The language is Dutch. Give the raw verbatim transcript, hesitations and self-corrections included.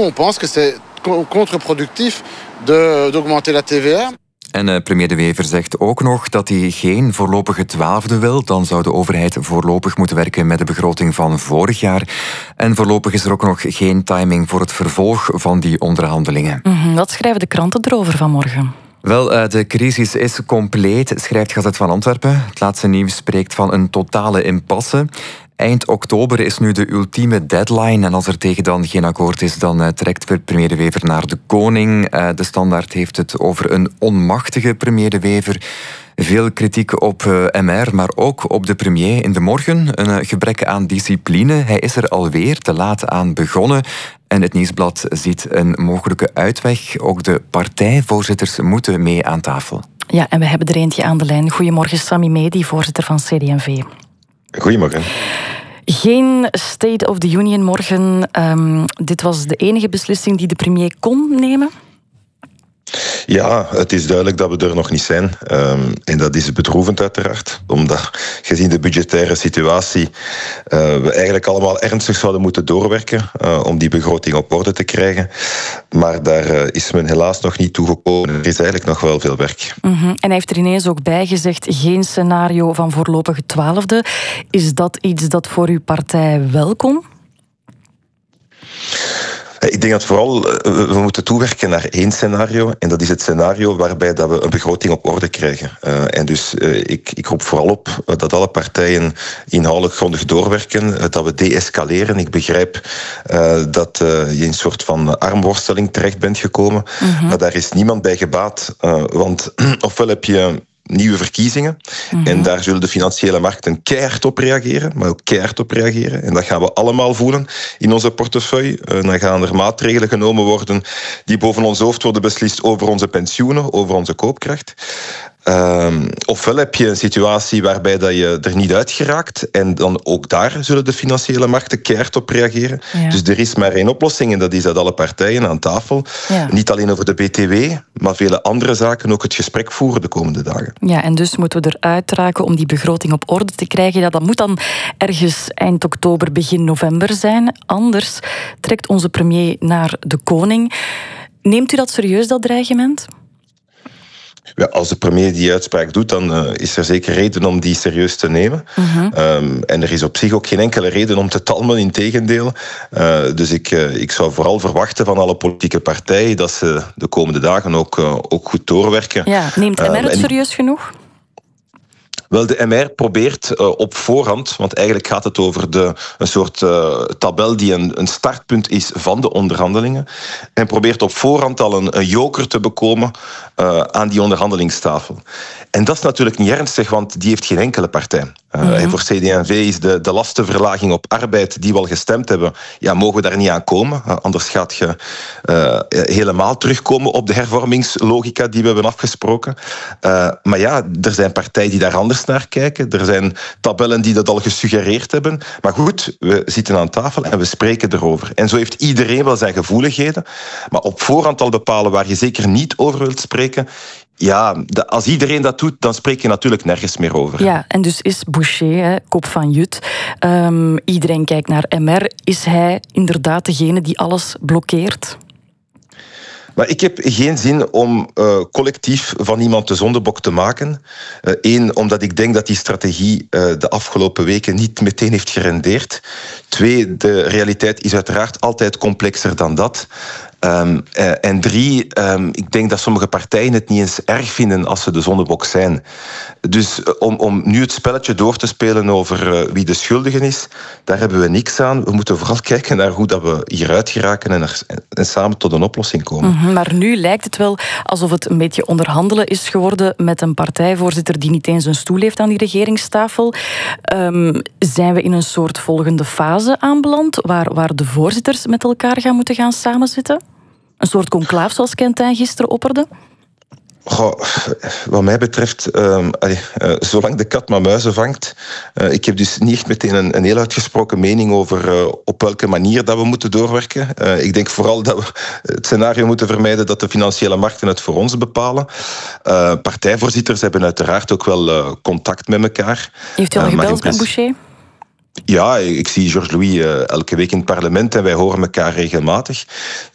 on pense que c'est contre-productief de, d'augmenter la T V A. En uh, premier De Wever zegt ook nog dat hij geen voorlopige twaalfde wil. Dan zou de overheid voorlopig moeten werken met de begroting van vorig jaar. En voorlopig is er ook nog geen timing voor het vervolg van die onderhandelingen. Mm-hmm. Wat schrijven de kranten erover vanmorgen? Wel, uh, de crisis is compleet, schrijft Gazet van Antwerpen. Het laatste nieuws spreekt van een totale impasse. Eind oktober is nu de ultieme deadline en als er tegen dan geen akkoord is, dan uh, trekt premier De Wever naar de koning. Uh, de Standaard heeft het over een onmachtige premier De Wever. Veel kritiek op uh, M R, maar ook op de premier in de morgen. Een uh, gebrek aan discipline. Hij is er alweer te laat aan begonnen. En het Nieuwsblad ziet een mogelijke uitweg. Ook de partijvoorzitters moeten mee aan tafel. Ja, en we hebben er eentje aan de lijn. Goedemorgen, Sami Mehdi, voorzitter van C D en V. Goedemorgen. Geen State of the Union morgen. Um, dit was de enige beslissing die de premier kon nemen? Ja, het is duidelijk dat we er nog niet zijn. Um, en dat is bedroevend uiteraard. Omdat, gezien de budgettaire situatie, uh, we eigenlijk allemaal ernstig zouden moeten doorwerken uh, om die begroting op orde te krijgen. Maar daar uh, is men helaas nog niet toegekomen. Er is eigenlijk nog wel veel werk. Mm-hmm. En hij heeft er ineens ook bij gezegd, geen scenario van voorlopige twaalfde. Is dat iets dat voor uw partij wel kon? Ik denk dat vooral we moeten toewerken naar één scenario. En dat is het scenario waarbij dat we een begroting op orde krijgen. Uh, en dus uh, ik, ik roep vooral op dat alle partijen inhoudelijk grondig doorwerken. Uh, dat we de-escaleren. Ik begrijp uh, dat uh, je in een soort van armworsteling terecht bent gekomen. Mm-hmm. Maar daar is niemand bij gebaat. Uh, want ofwel heb je nieuwe verkiezingen. Mm-hmm. En daar zullen de financiële markten keihard op reageren, maar ook keihard op reageren. En dat gaan we allemaal voelen in onze portefeuille. Uh, dan gaan er maatregelen genomen worden die boven ons hoofd worden beslist over onze pensioenen, over onze koopkracht. Uh, ofwel heb je een situatie waarbij dat je er niet uit geraakt en dan ook daar zullen de financiële markten keihard op reageren. Ja. Dus er is maar één oplossing en dat is dat alle partijen aan tafel, ja. niet alleen over de B T W, maar vele andere zaken ook het gesprek voeren de komende dagen. Ja, en dus moeten we eruit raken om die begroting op orde te krijgen. Ja, dat moet dan ergens eind oktober, begin november zijn. Anders trekt onze premier naar de koning. Neemt u dat serieus, dat dreigement? Ja, als de premier die uitspraak doet, dan uh, is er zeker reden om die serieus te nemen. Uh-huh. Um, en er is op zich ook geen enkele reden om te talmen, integendeel. Uh, dus ik, uh, ik zou vooral verwachten van alle politieke partijen dat ze de komende dagen ook, uh, ook goed doorwerken. Ja, neemt M R het uh, serieus genoeg? Wel, de M R probeert uh, op voorhand, want eigenlijk gaat het over de, een soort uh, tabel die een, een startpunt is van de onderhandelingen, en probeert op voorhand al een, een joker te bekomen uh, aan die onderhandelingstafel. En dat is natuurlijk niet ernstig, want die heeft geen enkele partij. Uh, mm-hmm. En voor C D en V is de, de lastenverlaging op arbeid die we al gestemd hebben, ja, mogen we daar niet aan komen. Uh, anders gaat je uh, helemaal terugkomen op de hervormingslogica die we hebben afgesproken. Uh, maar ja, er zijn partijen die daar anders naar kijken. Er zijn tabellen die dat al gesuggereerd hebben. Maar goed, we zitten aan tafel en we spreken erover. En zo heeft iedereen wel zijn gevoeligheden. Maar op voorhand al bepalen waar je zeker niet over wilt spreken. Ja, de, als iedereen dat doet, dan spreek je natuurlijk nergens meer over. Ja, en dus is Boucher, hè, kop van Jut. Um, iedereen kijkt naar M R. Is hij inderdaad degene die alles blokkeert? Maar ik heb geen zin om uh, collectief van iemand de zondebok te maken. Eén, uh, omdat ik denk dat die strategie uh, de afgelopen weken niet meteen heeft gerendeerd. Twee, de realiteit is uiteraard altijd complexer dan dat. Um, uh, en drie, um, ik denk dat sommige partijen het niet eens erg vinden als ze de zondebok zijn. Dus uh, om, om nu het spelletje door te spelen over uh, wie de schuldige is, daar hebben we niks aan. We moeten vooral kijken naar hoe dat we hieruit geraken en, er, en samen tot een oplossing komen. Mm-hmm, maar nu lijkt het wel alsof het een beetje onderhandelen is geworden met een partijvoorzitter die niet eens een stoel heeft aan die regeringstafel. Um, zijn we in een soort volgende fase aanbeland, waar, waar de voorzitters met elkaar gaan moeten gaan samenzitten? Een soort conclaaf, zoals Quentin gisteren opperde? Goh, wat mij betreft, um, allee, uh, zolang de kat maar muizen vangt. Uh, ik heb dus niet echt meteen een, een heel uitgesproken mening over uh, op welke manier dat we moeten doorwerken. Uh, ik denk vooral dat we het scenario moeten vermijden dat de financiële markten het voor ons bepalen. Uh, partijvoorzitters hebben uiteraard ook wel uh, contact met elkaar. Heeft u al uh, gebeld met Boucher? Ja, ik zie Georges Louis uh, elke week in het parlement en wij horen elkaar regelmatig.